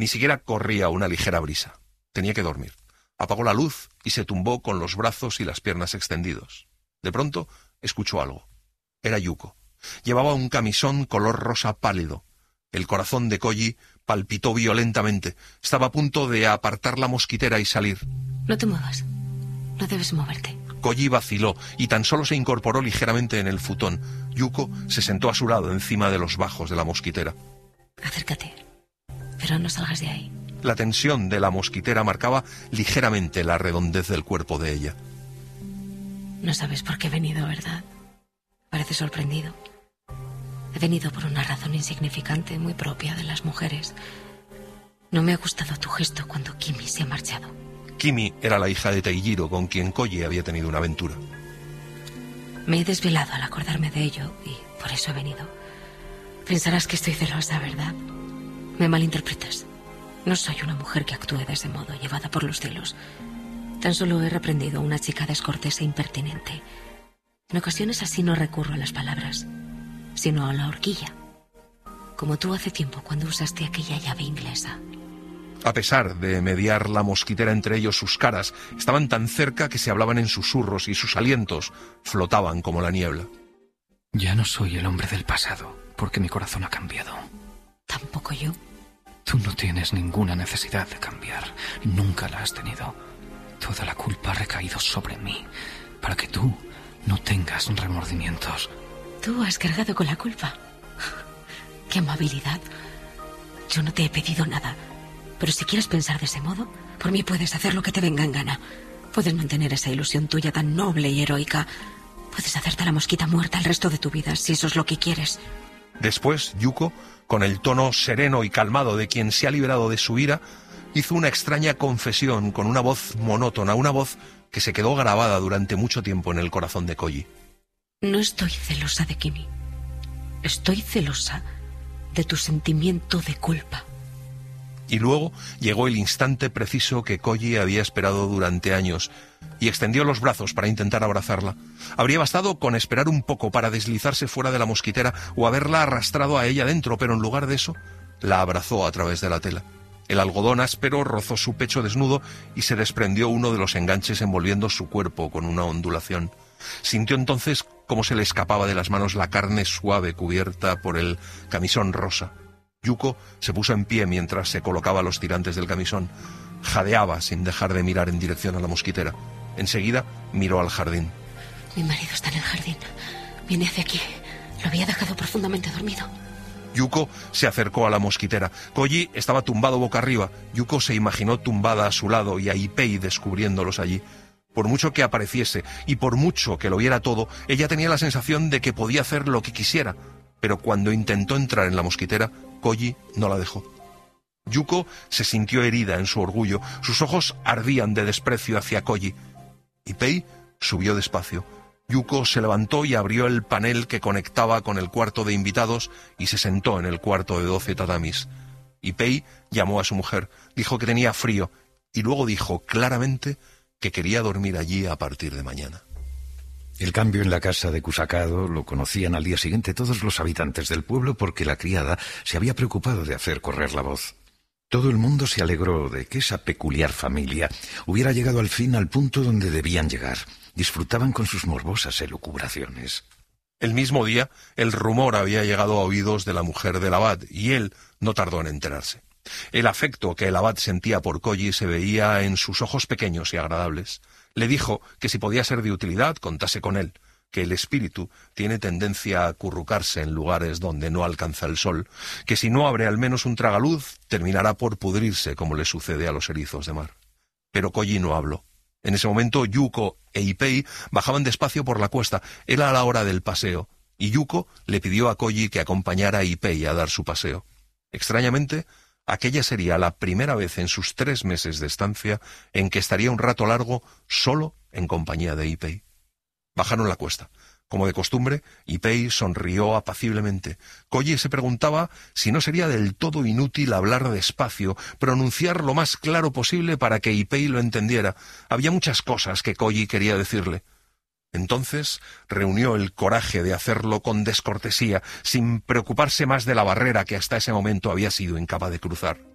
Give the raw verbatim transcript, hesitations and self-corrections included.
Ni siquiera corría una ligera brisa. Tenía que dormir. Apagó la luz y se tumbó con los brazos y las piernas extendidos. De pronto escuchó algo. Era Yuko. Llevaba un camisón color rosa pálido. El corazón de Koji palpitó violentamente. Estaba a punto de apartar la mosquitera y salir. No te muevas. No debes moverte. Koji vaciló y tan solo se incorporó ligeramente en el futón. Yuko se sentó a su lado encima de los bajos de la mosquitera. Acércate, pero no salgas de ahí. La tensión de la mosquitera marcaba ligeramente la redondez del cuerpo de ella. No sabes por qué he venido, ¿verdad? Parece sorprendido. He venido por una razón insignificante, muy propia de las mujeres. No me ha gustado tu gesto cuando Kimi se ha marchado. Kimi era la hija de Teijiro, con quien Koji había tenido una aventura. Me he desvelado al acordarme de ello y por eso he venido. Pensarás que estoy celosa, ¿verdad? Me malinterpretas. No soy una mujer que actúe de ese modo, llevada por los celos. Tan solo he reprendido a una chica descortés e impertinente. En ocasiones así no recurro a las palabras, sino a la horquilla. Como tú hace tiempo cuando usaste aquella llave inglesa. A pesar de mediar la mosquitera entre ellos, sus caras estaban tan cerca que se hablaban en susurros y sus alientos flotaban como la niebla. Ya no soy el hombre del pasado, porque mi corazón ha cambiado. Tampoco yo. Tú no tienes ninguna necesidad de cambiar. Nunca la has tenido. Toda la culpa ha recaído sobre mí, para que tú no tengas remordimientos. Tú has cargado con la culpa. ¡Qué amabilidad! Yo no te he pedido nada. Pero si quieres pensar de ese modo, por mí puedes hacer lo que te venga en gana. Puedes mantener esa ilusión tuya tan noble y heroica. Puedes hacerte la mosquita muerta el resto de tu vida, si eso es lo que quieres. Después, Yuko, con el tono sereno y calmado de quien se ha liberado de su ira, hizo una extraña confesión con una voz monótona, una voz que se quedó grabada durante mucho tiempo en el corazón de Koji. No estoy celosa de Kimi. Estoy celosa de tu sentimiento de culpa. Y luego llegó el instante preciso que Koji había esperado durante años y extendió los brazos para intentar abrazarla. Habría bastado con esperar un poco para deslizarse fuera de la mosquitera o haberla arrastrado a ella dentro, pero en lugar de eso, la abrazó a través de la tela. El algodón áspero rozó su pecho desnudo y se desprendió uno de los enganches envolviendo su cuerpo con una ondulación. Sintió entonces cómo se le escapaba de las manos la carne suave cubierta por el camisón rosa. Yuko se puso en pie mientras se colocaba los tirantes del camisón. Jadeaba sin dejar de mirar en dirección a la mosquitera. Enseguida miró al jardín. Mi marido está en el jardín. Viene hacia aquí. Lo había dejado profundamente dormido. Yuko se acercó a la mosquitera. Koji estaba tumbado boca arriba. Yuko se imaginó tumbada a su lado y a Ipei descubriéndolos allí. Por mucho que apareciese y por mucho que lo viera todo, ella tenía la sensación de que podía hacer lo que quisiera. Pero cuando intentó entrar en la mosquitera, Koji no la dejó. Yuko se sintió herida en su orgullo. Sus ojos ardían de desprecio hacia Koji. Ipei subió despacio. Yuko se levantó y abrió el panel que conectaba con el cuarto de invitados y se sentó en el cuarto de doce tatamis. Ipei llamó a su mujer, dijo que tenía frío y luego dijo claramente que quería dormir allí a partir de mañana. El cambio en la casa de Kusakado lo conocían al día siguiente todos los habitantes del pueblo porque la criada se había preocupado de hacer correr la voz. Todo el mundo se alegró de que esa peculiar familia hubiera llegado al fin al punto donde debían llegar. Disfrutaban con sus morbosas elucubraciones. El mismo día, el rumor había llegado a oídos de la mujer del abad y él no tardó en enterarse. El afecto que el abad sentía por Koji se veía en sus ojos pequeños y agradables. Le dijo que si podía ser de utilidad, contase con él, que el espíritu tiene tendencia a acurrucarse en lugares donde no alcanza el sol, que si no abre al menos un tragaluz, terminará por pudrirse como le sucede a los erizos de mar. Pero Koji no habló. En ese momento Yuko e Ipei bajaban despacio por la cuesta. Era la hora del paseo, y Yuko le pidió a Koji que acompañara a Ipei a dar su paseo. Extrañamente, aquella sería la primera vez en sus tres meses de estancia en que estaría un rato largo solo en compañía de Ipei. Bajaron la cuesta. Como de costumbre, Ipei sonrió apaciblemente. Koji se preguntaba si no sería del todo inútil hablar despacio, pronunciar lo más claro posible para que Ipei lo entendiera. Había muchas cosas que Koji quería decirle. Entonces reunió el coraje de hacerlo con descortesía, sin preocuparse más de la barrera que hasta ese momento había sido incapaz de cruzar.